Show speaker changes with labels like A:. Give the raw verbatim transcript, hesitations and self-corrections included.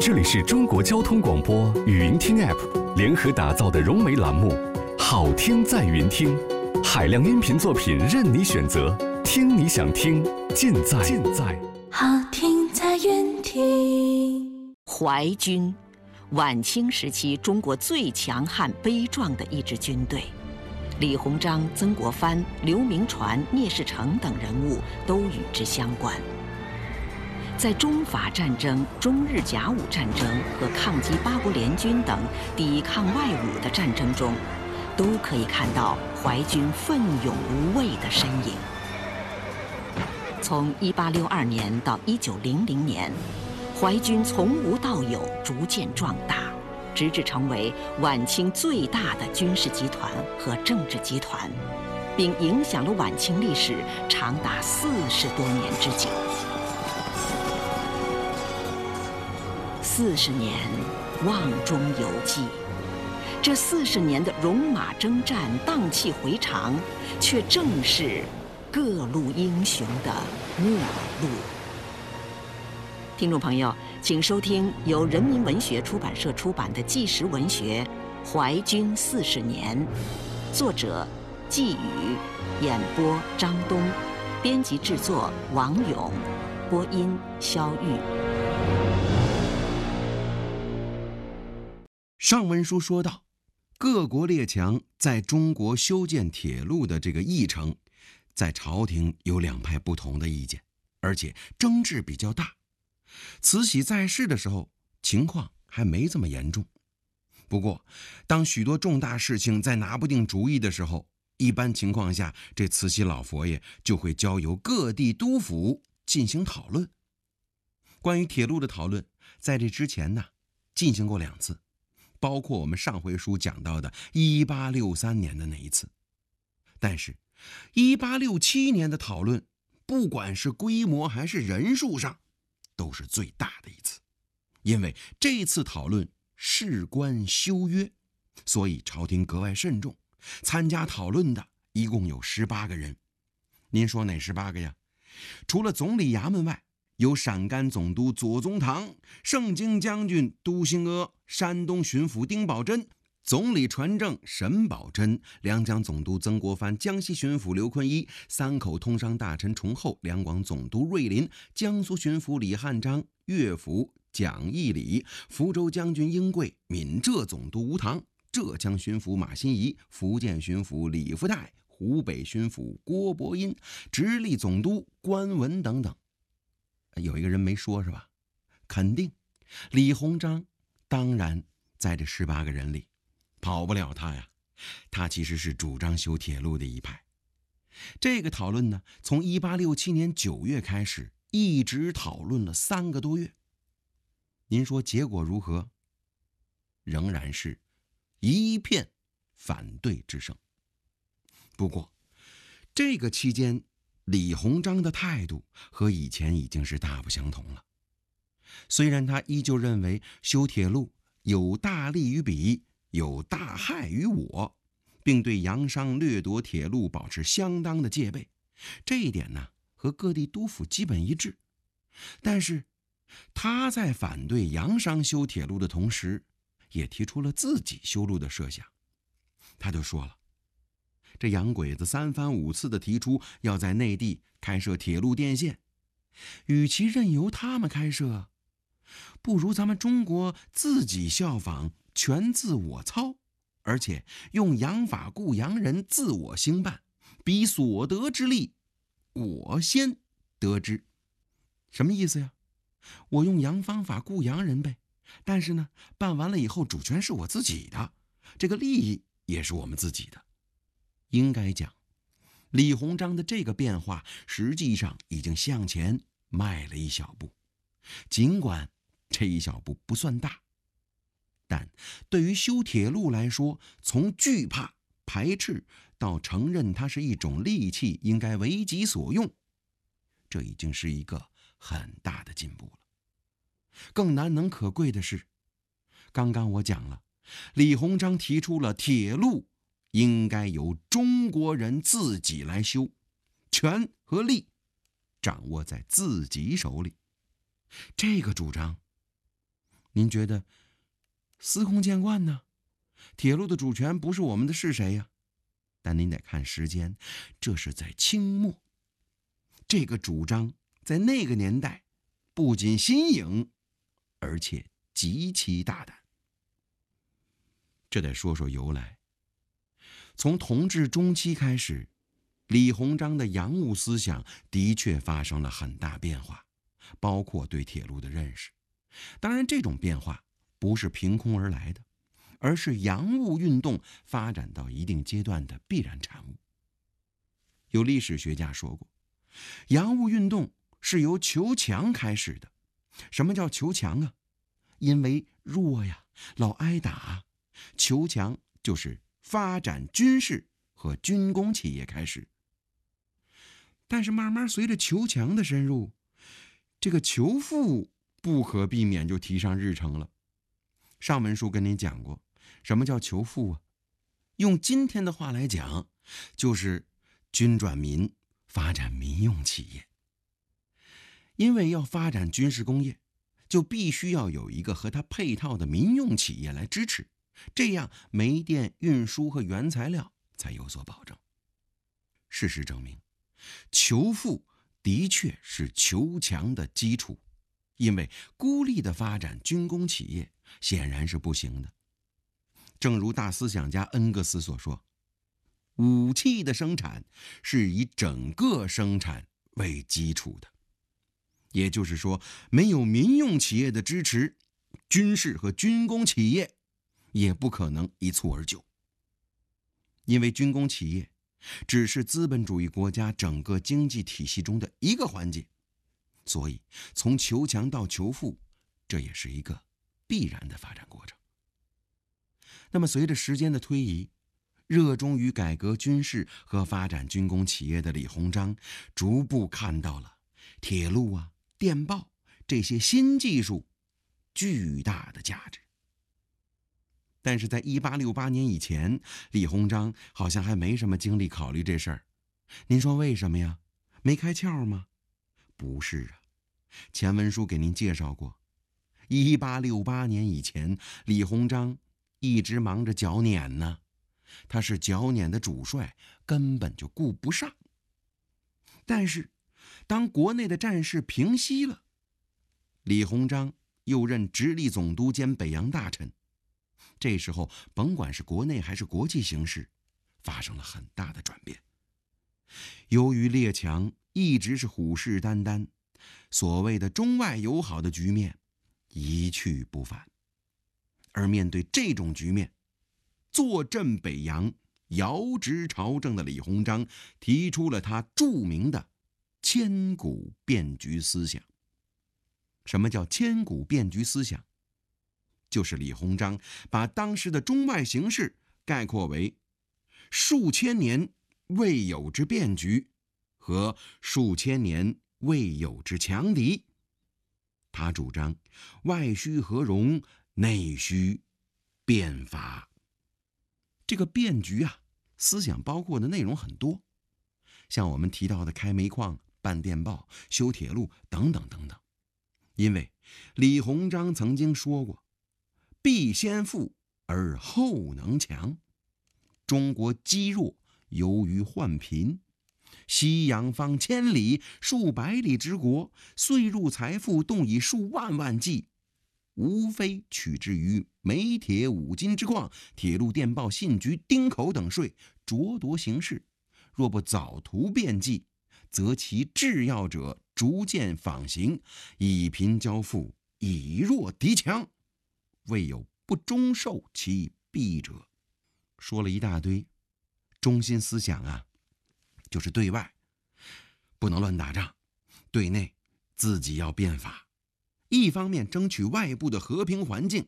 A: 这里是中国交通广播语音听 App 联合打造的融媒栏目，好听在云听，海量音频作品任你选择，听你想听，尽在尽在
B: 好听在云听。
C: 淮军，晚清时期中国最强悍悲壮的一支军队，李鸿章、曾国藩、刘铭传、聂士成等人物都与之相关。在中法战争、中日甲午战争和抗击八国联军等抵抗外侮的战争中，都可以看到淮军奋勇无畏的身影。从一八六二年到一九零零年，淮军从无到有，逐渐壮大，直至成为晚清最大的军事集团和政治集团，并影响了晚清历史长达四十多年之久。四十年瓮中有记，这四十年的戎马征战、荡气回肠，却正是各路英雄的末路。听众朋友，请收听由人民文学出版社出版的纪实文学《淮军四十年》，作者季宇，演播张东，编辑制作王勇，播音肖玉。
D: 上文书说到，各国列强在中国修建铁路的这个议程，在朝廷有两派不同的意见，而且争执比较大。慈禧在世的时候，情况还没这么严重。不过，当许多重大事情在拿不定主意的时候，一般情况下，这慈禧老佛爷就会交由各地督府进行讨论。关于铁路的讨论，在这之前呢，进行过两次。包括我们上回书讲到的一八六三年的那一次。但是一八六七年的讨论，不管是规模还是人数上，都是最大的一次。因为这次讨论事关修约，所以朝廷格外慎重。参加讨论的一共有十八个人。您说哪十八个呀？除了总理衙门外，有陕甘总督左宗棠、盛京将军杜兴阿、山东巡抚丁宝桢、总理传正沈葆桢、两江总督曾国藩、江西巡抚刘坤一、三口通商大臣崇厚、两广总督瑞林、江苏巡抚李汉章、乐府蒋义礼、福州将军英贵、闽浙总督吴棠、浙江巡抚马新贻、福建巡抚李福泰、湖北巡抚郭伯音、直隶总督关文等等。有一个人没说是吧？肯定李鸿章当然在这十八个人里，跑不了他呀。他其实是主张修铁路的一派。这个讨论呢，从一八六七年九月开始，一直讨论了三个多月。您说结果如何？仍然是一片反对之声。不过这个期间，李鸿章的态度和以前已经是大不相同了。虽然他依旧认为修铁路有大利于彼，有大害于我，并对洋商掠夺铁路保持相当的戒备，这一点呢，和各地督府基本一致。但是他在反对洋商修铁路的同时，也提出了自己修路的设想。他就说了，这洋鬼子三番五次地提出要在内地开设铁路电线，与其任由他们开设，不如咱们中国自己效仿，全自我操，而且用洋法雇洋人自我兴办，彼所得之利，我先得之。什么意思呀？我用洋方法雇洋人呗，但是呢，办完了以后主权是我自己的，这个利益也是我们自己的。应该讲，李鸿章的这个变化实际上已经向前迈了一小步，尽管这一小步不算大，但对于修铁路来说，从惧怕、排斥到承认它是一种利器，应该为己所用，这已经是一个很大的进步了。更难能可贵的是，刚刚我讲了，李鸿章提出了铁路应该由中国人自己来修，权和力掌握在自己手里。这个主张您觉得司空见惯呢？铁路的主权不是我们的是谁呀？但您得看时间，这是在清末。这个主张在那个年代不仅新颖，而且极其大胆。这得说说由来。从同治中期开始，李鸿章的洋务思想的确发生了很大变化，包括对铁路的认识。当然，这种变化不是凭空而来的，而是洋务运动发展到一定阶段的必然产物。有历史学家说过，洋务运动是由求强开始的。什么叫求强啊？因为弱呀，老挨打，求强就是发展军事和军工企业开始。但是慢慢随着求强的深入，这个求富不可避免就提上日程了。上文书跟您讲过，什么叫求富啊？用今天的话来讲，就是军转民，发展民用企业。因为要发展军事工业，就必须要有一个和它配套的民用企业来支持，这样煤电运输和原材料才有所保证。事实证明，求富的确是求强的基础，因为孤立的发展军工企业显然是不行的。正如大思想家恩格斯所说，武器的生产是以整个生产为基础的。也就是说，没有民用企业的支持，军事和军工企业也不可能一蹴而就。因为军工企业只是资本主义国家整个经济体系中的一个环节，所以从求强到求富，这也是一个必然的发展过程。那么随着时间的推移，热衷于改革军事和发展军工企业的李鸿章逐步看到了铁路啊、电报这些新技术巨大的价值。但是在一八六八年以前，李鸿章好像还没什么精力考虑这事儿。您说为什么呀？没开窍吗？不是啊，前文书给您介绍过，一八六八年以前，李鸿章一直忙着剿捻呢，他是剿捻的主帅，根本就顾不上。但是当国内的战事平息了，李鸿章又任直隶总督兼北洋大臣。这时候甭管是国内还是国际形势发生了很大的转变。由于列强一直是虎视眈眈，所谓的中外友好的局面一去不返。而面对这种局面，坐镇北洋、遥指朝政的李鸿章提出了他著名的千古变局思想。什么叫千古变局思想？就是李鸿章把当时的中外形势概括为数千年未有之变局和数千年未有之强敌。他主张外需和融，内需变法。这个变局啊，思想包括的内容很多，像我们提到的开煤矿、办电报、修铁路等等等等。因为李鸿章曾经说过，必先富而后能强。中国积弱由于患贫，西洋方千里数百里之国，岁入财富动以数万万计，无非取之于煤铁五金之矿、铁路电报信局丁口等税，剥夺形势。若不早图变计，则其制要者逐渐仿行，以贫交富，以弱敌强，未有不终受其弊者。说了一大堆，中心思想啊，就是对外不能乱打仗，对内自己要变法。一方面争取外部的和平环境，